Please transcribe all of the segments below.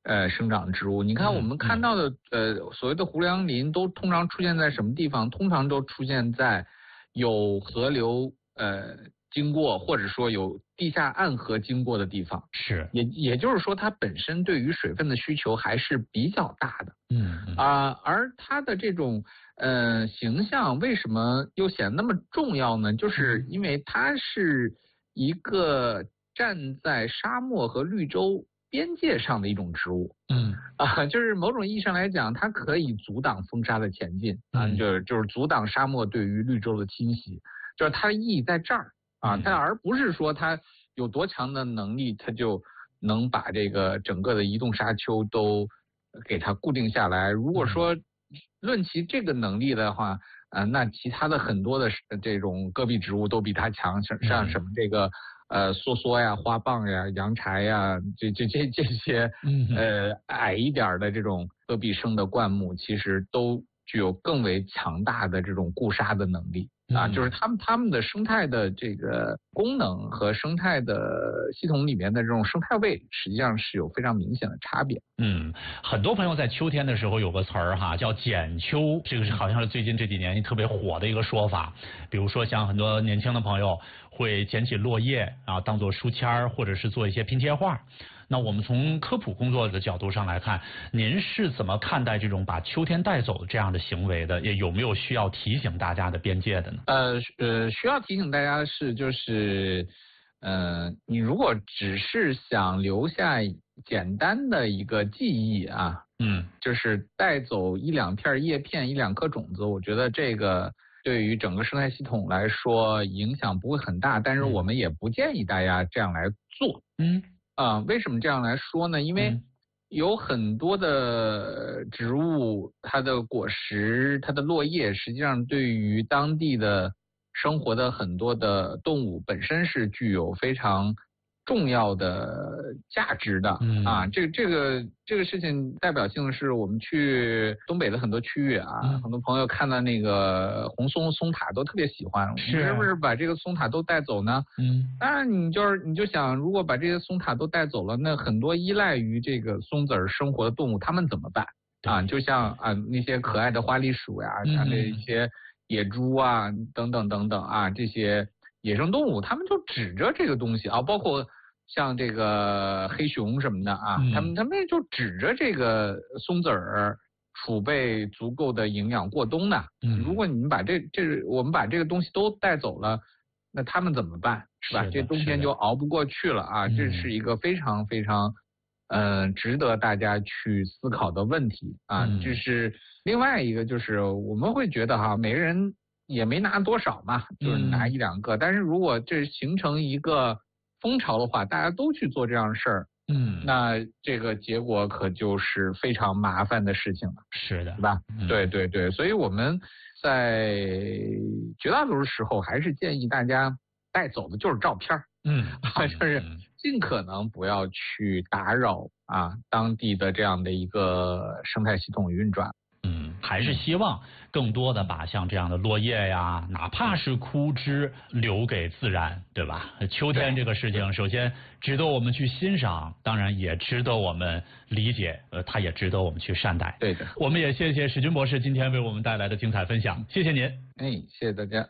生长植物。你看我们看到的所谓的胡杨林都通常出现在什么地方？通常都出现在有河流经过，或者说有地下暗河经过的地方。 是， 也就是说，它本身对于水分的需求还是比较大的。而它的这种形象为什么又显得那么重要呢？就是因为它是一个站在沙漠和绿洲边界上的一种植物。就是某种意义上来讲，它可以阻挡风沙的前进啊，就是阻挡沙漠对于绿洲的侵袭，就是它的意义在这儿。它而不是说它有多强的能力，它就能把这个整个的移动沙丘都给它固定下来。如果说论其这个能力的话，那其他的很多的这种戈壁植物都比它强，像什么这个梭梭呀、花蚌呀、洋柴呀，这些矮一点的这种戈壁生的灌木，其实都具有更为强大的这种固沙的能力。就是他们的生态的这个功能和生态的系统里面的这种生态位，实际上是有非常明显的差别。 很多朋友在秋天的时候有个词儿哈，叫剪秋，这个是好像是最近这几年特别火的一个说法。比如说像很多年轻的朋友会捡起落叶啊，当做书签或者是做一些拼贴画。那我们从科普工作的角度上来看，您是怎么看待这种把秋天带走这样的行为的？也有没有需要提醒大家的边界的呢？ 需要提醒大家的是，就是你如果只是想留下简单的一个记忆啊，就是带走一两片叶片、一两颗种子，我觉得这个对于整个生态系统来说影响不会很大，但是我们也不建议大家这样来做。为什么这样来说呢？因为有很多的植物，它的果实、它的落叶，实际上对于当地的生活的很多的动物本身是具有非常重要的价值的。这个事情代表性是我们去东北的很多区域啊，很多朋友看到那个红松塔都特别喜欢，是不是把这个松塔都带走呢？当然你就想，如果把这些松塔都带走了，那很多依赖于这个松子儿生活的动物，它们怎么办？就像那些可爱的花栗鼠呀，像这些野猪啊，等等等等啊，这些野生动物，他们就指着这个东西啊，包括像这个黑熊什么的啊，他们就指着这个松子儿储备足够的营养过冬呢。如果你们把我们把这个东西都带走了，那他们怎么办？是吧？这冬天就熬不过去了啊！这是一个非常非常值得大家去思考的问题啊。这是另外一个，就是我们会觉得哈，每个人也没拿多少嘛，就是拿一两个，但是如果这形成一个风潮的话，大家都去做这样的事儿，那这个结果可就是非常麻烦的事情了。 是的， 对吧？对，所以我们在绝大多数时候还是建议大家带走的就是照片，就是尽可能不要去打扰当地的这样的一个生态系统运转。 还是希望更多的把像这样的落叶呀，哪怕是枯枝留给自然，对吧？秋天这个事情，首先值得我们去欣赏，当然也值得我们理解，它也值得我们去善待。 对的， 我们也谢谢史军博士今天为我们带来的精彩分享，谢谢您。 谢谢大家。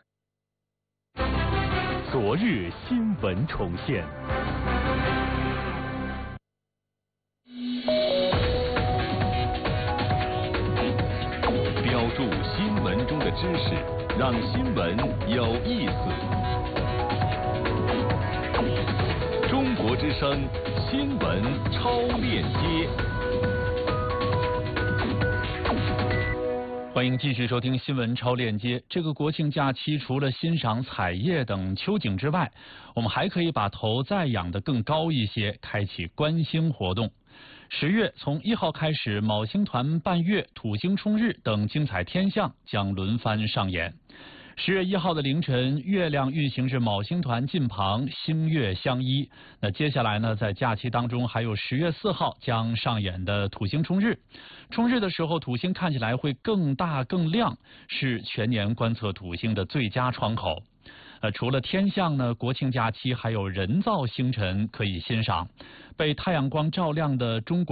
昨日新闻重现。标注新闻中的知识，让新闻有意思。中国之声新闻超链接。 欢迎继续收听新闻超链接。这个国庆假期，除了欣赏彩叶等秋景之外，我们还可以把头再仰得更高一些，开启观星活动。10月从1号开始，昴星团伴月、土星冲日等精彩天象将轮番上演。10月1号的凌晨，月亮运行至昴星团近旁，星月相依。那接下来呢，在假期当中还有10月4号将上演的土星冲日。冲日的时候，土星看起来会更大更亮，是全年观测土星的最佳窗口。除了天象呢，国庆假期还有人造星辰可以欣赏。被太阳光照亮的中国